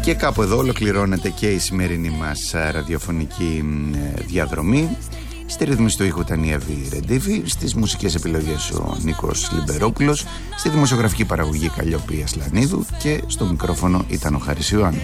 Και κάπου εδώ ολοκληρώνεται και η σημερινή μας ραδιοφωνική διαδρομή. Στη ρύθμιση του ήχου ήταν η Εύη Ρεντίβη, στις μουσικές επιλογές ο Νίκος Λιμπερόπουλος, στη δημοσιογραφική παραγωγή Καλλιόπη Ασλανίδου και στο μικρόφωνο ήταν ο Χάρης Ιωάννου.